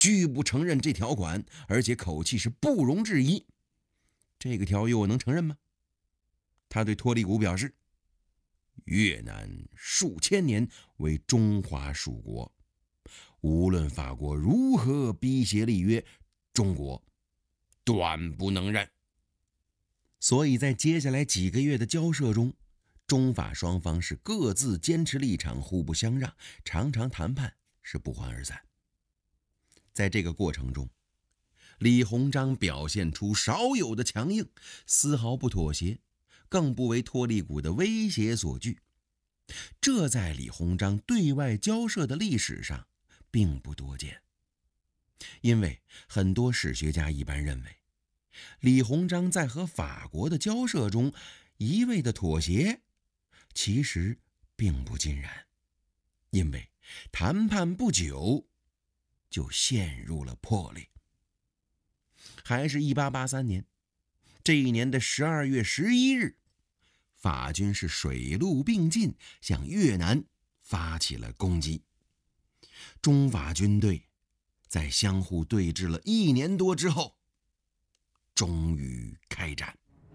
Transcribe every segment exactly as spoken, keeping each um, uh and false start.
拒不承认这条款，而且口气是不容置疑。这个条约我能承认吗？他对托利古表示，越南数千年为中华属国，无论法国如何逼胁立约，中国断不能认。所以在接下来几个月的交涉中，中法双方是各自坚持立场，互不相让，常常谈判是不欢而散。在这个过程中，李鸿章表现出少有的强硬，丝毫不妥协，更不为托利古的威胁所惧。这在李鸿章对外交涉的历史上并不多见，因为很多史学家一般认为，李鸿章在和法国的交涉中一味的妥协，其实并不尽然，因为谈判不久就陷入了破裂。还是一八八三年，这一年的十二月十一日，法军是水陆并进，向越南发起了攻击。中法军队在相互对峙了一年多之后，终于开战。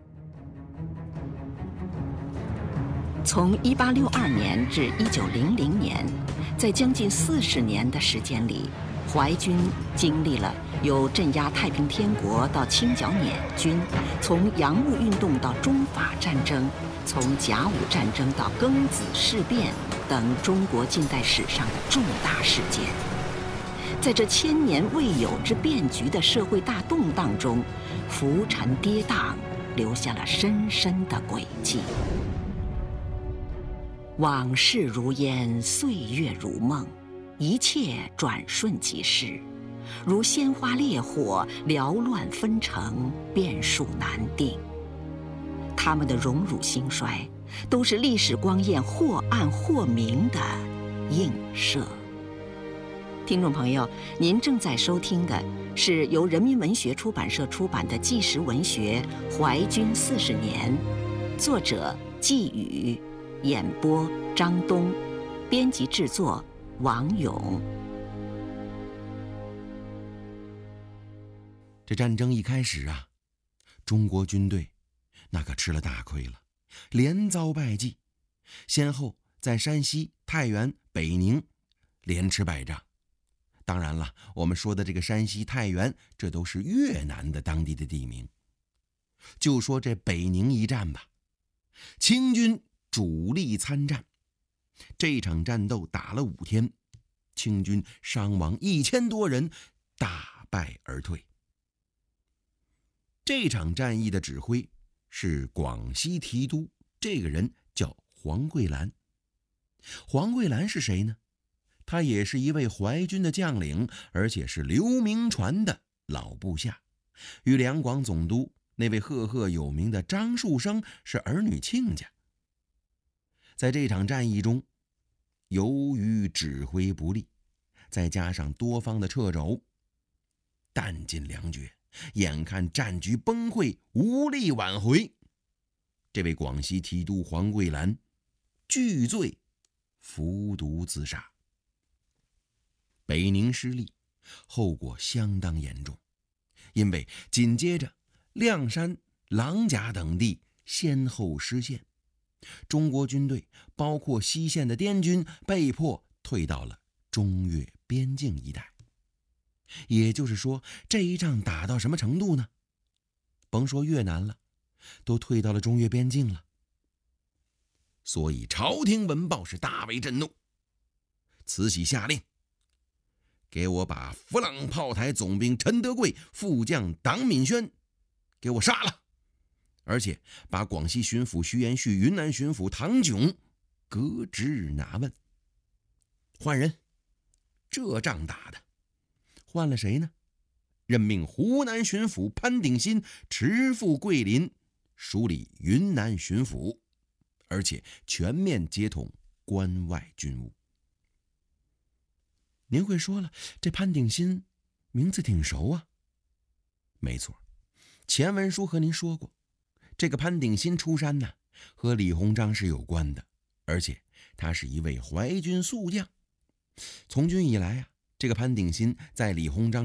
从一八六二年至一九零零年，在将近四十年的时间里，淮军经历了由镇压太平天国到清剿捻军，从洋务运动到中法战争，从甲午战争到庚子事变等中国近代史上的重大事件。在这千年未有之变局的社会大动荡中，浮沉跌宕，留下了深深的轨迹。往事如烟，岁月如梦，一切转瞬即逝，如鲜花烈火，缭乱纷呈，变数难定。他们的荣辱兴衰，都是历史光焰或暗或明的映射。听众朋友，您正在收听的是由人民文学出版社出版的纪实文学《淮军四十年》，作者季宇，演播张东，编辑制作王勇。 这战争一开始啊，中国军队那可吃了大亏了，连遭败绩，先后在山西、太原、北宁连吃败仗。当然了，我们说的这个山西、太原，这都是越南的当地的地名。就说这北宁一战吧，清军主力参战，这场战斗打了五天，清军伤亡一千多人，大败而退。这场战役的指挥是广西提督，这个人叫黄桂兰。黄桂兰是谁呢？他也是一位淮军的将领，而且是刘铭传的老部下，与两广总督那位赫赫有名的张树声是儿女亲家。在这场战役中，由于指挥不力，再加上多方的掣肘，弹尽粮绝，眼看战局崩溃，无力挽回，这位广西提督黄桂兰拒罪服毒自杀。北宁失利，后果相当严重，因为紧接着谅山、琅笳等地先后失陷，中国军队包括西线的滇军被迫退到了中越边境一带。也就是说，这一仗打到什么程度呢？甭说越南了，都退到了中越边境了。所以朝廷闻报是大为震怒，慈禧下令，给我把弗朗炮台总兵陈德贵、副将党敏轩给我杀了，而且把广西巡抚徐延煦、云南巡抚唐炯革职拿问。换人，这仗打的换了谁呢？任命湖南巡抚潘鼎新持赴桂林，署理云南巡抚，而且全面接统关外军务。您会说了，这潘鼎新名字挺熟啊。没错，前文书和您说过，这个潘鼎新出山呢，和李鸿章是有关的，而且他是一位淮军宿将。从军以来啊， 这个潘鼎新在李鸿章